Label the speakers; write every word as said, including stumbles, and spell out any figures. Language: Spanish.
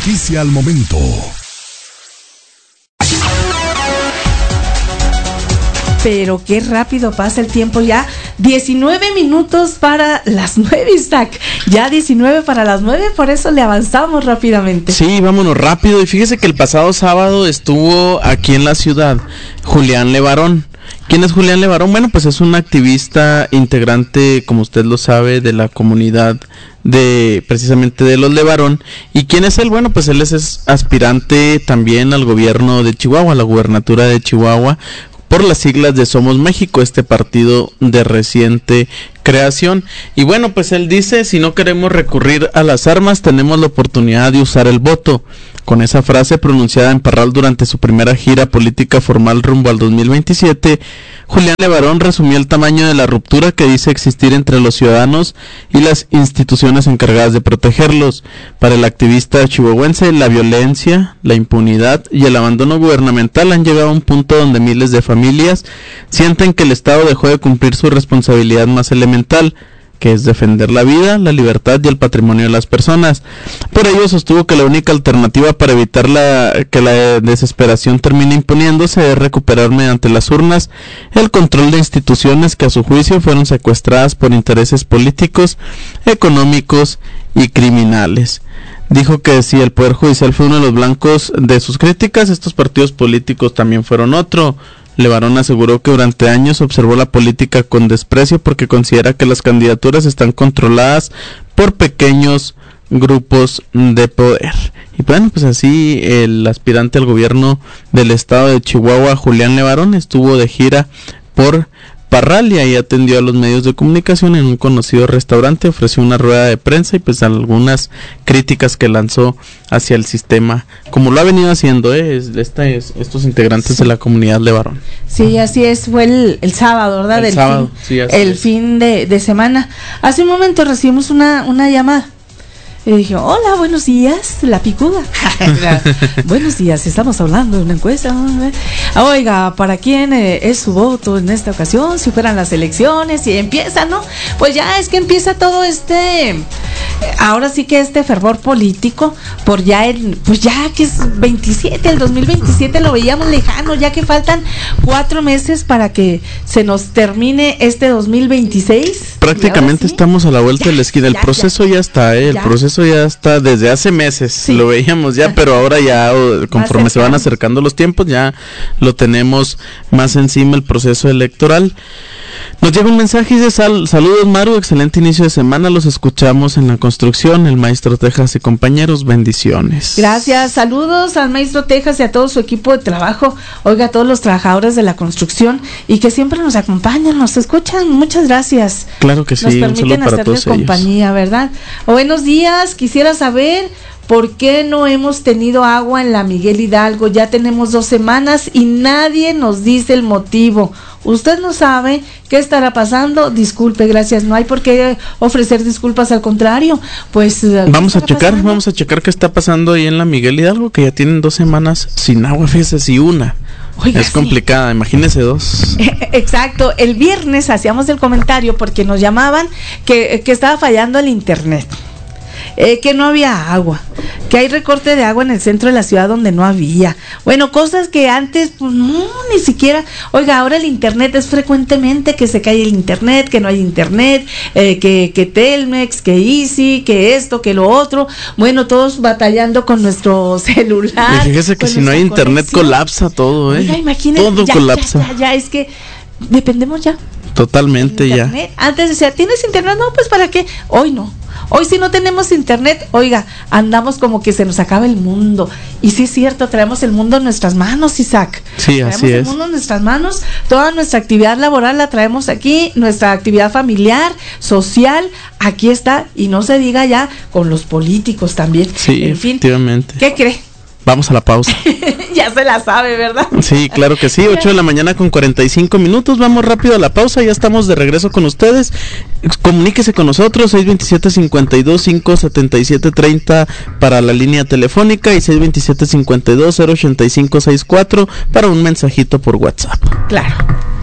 Speaker 1: Noticia al momento.
Speaker 2: Pero qué rápido pasa el tiempo ya. diecinueve minutos para las nueve, Isaac. Ya diecinueve para las nueve, por eso le avanzamos rápidamente.
Speaker 3: Sí, vámonos rápido. Y fíjese que el pasado sábado estuvo aquí en la ciudad Julián Levarón. ¿Quién es Julián Levarón? Bueno, pues es un activista integrante, como usted lo sabe, de la comunidad de precisamente de los Levarón. ¿Y quién es él? Bueno, pues él es, es aspirante también al gobierno de Chihuahua, a la gubernatura de Chihuahua, por las siglas de Somos México, este partido de reciente creación. Y bueno, pues él dice, si no queremos recurrir a las armas, tenemos la oportunidad de usar el voto. Con esa frase pronunciada en Parral durante su primera gira política formal rumbo al dos mil veintisiete, Julián Levarón resumió el tamaño de la ruptura que dice existir entre los ciudadanos y las instituciones encargadas de protegerlos. Para el activista chihuahuense, la violencia, la impunidad y el abandono gubernamental han llegado a un punto donde miles de familias sienten que el Estado dejó de cumplir su responsabilidad más elemental, que es defender la vida, la libertad y el patrimonio de las personas. Por ello sostuvo que la única alternativa para evitar la, que la desesperación termine imponiéndose es recuperar mediante las urnas el control de instituciones que a su juicio fueron secuestradas por intereses políticos, económicos y criminales. Dijo que si el Poder Judicial fue uno de los blancos de sus críticas, estos partidos políticos también fueron otro. Levarón aseguró que durante años observó la política con desprecio porque considera que las candidaturas están controladas por pequeños grupos de poder. Y bueno, pues así el aspirante al gobierno del estado de Chihuahua, Julián Levarón, estuvo de gira por Parral y ahí atendió a los medios de comunicación en un conocido restaurante, ofreció una rueda de prensa y pues algunas críticas que lanzó hacia el sistema, como lo ha venido haciendo ¿eh? es, esta es, estos integrantes sí. de la comunidad Levarón.
Speaker 2: Sí, así es, fue el, el sábado, ¿verdad?
Speaker 3: El
Speaker 2: Del
Speaker 3: sábado,
Speaker 2: fin,
Speaker 3: sí, así
Speaker 2: el
Speaker 3: es.
Speaker 2: fin de, de semana. Hace un momento recibimos una, una llamada. Y dije, hola, buenos días, la picuda. Buenos días, estamos hablando de una encuesta. Oiga, ¿para quién eh, es su voto en esta ocasión? Si fueran las elecciones y empieza, ¿no? Pues ya es que empieza todo este, ahora sí que este fervor político, por ya el, pues ya que es veintisiete, el dos mil veintisiete lo veíamos lejano, ya que faltan cuatro meses para que se nos termine este dos mil veintiséis.
Speaker 3: Prácticamente sí, estamos a la vuelta ya, de la esquina, el ya, proceso ya, ya está, ¿eh? el ya. proceso ya está desde hace meses, sí. lo veíamos ya, pero ahora ya conforme se van acercando los tiempos ya lo tenemos más encima el proceso electoral. Nos llega un mensaje de sal, saludos Maru, excelente inicio de semana, los escuchamos en la construcción, el maestro Tejas y compañeros, bendiciones.
Speaker 2: Gracias, saludos al maestro Tejas y a todo su equipo de trabajo, oiga, a todos los trabajadores de la construcción y que siempre nos acompañan, nos escuchan, muchas gracias.
Speaker 3: Claro que sí,
Speaker 2: nos permiten hacerles compañía, ¿verdad? O buenos días, quisiera saber ¿por qué no hemos tenido agua en la Miguel Hidalgo? Ya tenemos dos semanas y nadie nos dice el motivo. Usted no sabe qué estará pasando. Disculpe, gracias. No hay por qué ofrecer disculpas, al contrario. Pues
Speaker 3: vamos a checar, pasando? vamos a checar qué está pasando ahí en la Miguel Hidalgo, que ya tienen dos semanas sin agua, fíjese, si una. Oiga, es complicada, sí. Imagínese dos.
Speaker 2: Exacto, el viernes hacíamos el comentario porque nos llamaban que, que estaba fallando el internet. Eh, que no había agua, que hay recorte de agua en el centro de la ciudad donde no había. Bueno, cosas que antes, pues no, ni siquiera. Oiga, ahora el internet es frecuentemente que se cae el internet, que no hay internet, eh, que, que Telmex, que Easy, que esto, que lo otro. Bueno, todos batallando con nuestro celular.
Speaker 3: Y fíjese que si no hay internet colapsa todo, ¿eh?
Speaker 2: Oiga, imagínese,
Speaker 3: todo
Speaker 2: ya,
Speaker 3: colapsa.
Speaker 2: Ya, ya, ya, es que dependemos ya.
Speaker 3: Totalmente ya.
Speaker 2: Antes decía, ¿tienes internet? No, pues ¿para qué? Hoy no. Hoy si no tenemos internet, oiga, andamos como que se nos acaba el mundo. Y sí es cierto, traemos el mundo en nuestras manos, Isaac.
Speaker 3: Sí,
Speaker 2: traemos
Speaker 3: así
Speaker 2: el
Speaker 3: es.
Speaker 2: mundo en nuestras manos, toda nuestra actividad laboral la traemos aquí, nuestra actividad familiar, social, aquí está. Y no se diga ya con los políticos también.
Speaker 3: Sí,
Speaker 2: en fin,
Speaker 3: efectivamente.
Speaker 2: ¿Qué cree?
Speaker 3: Vamos a la pausa.
Speaker 2: Ya se la sabe, ¿verdad?
Speaker 3: Sí, claro que sí, ocho de la mañana con cuarenta y cinco minutos, vamos rápido a la pausa, ya estamos de regreso con ustedes. Comuníquese con nosotros, seis veintisiete, cincuenta y dos, quinientos setenta y siete, treinta para la línea telefónica y seis veintisiete, cincuenta y dos, cero ochenta y cinco, sesenta y cuatro para un mensajito por WhatsApp.
Speaker 2: Claro.